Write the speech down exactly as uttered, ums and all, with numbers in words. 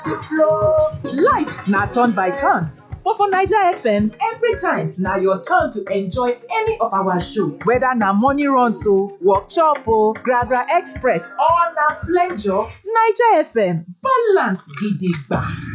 dey flow. Life na turn by turn, but for Naija F M, every time na your turn to enjoy any of our show. Whether na morning runs o, workshop o, Gragra Express or na flenjo, Naija F M balance gidigba.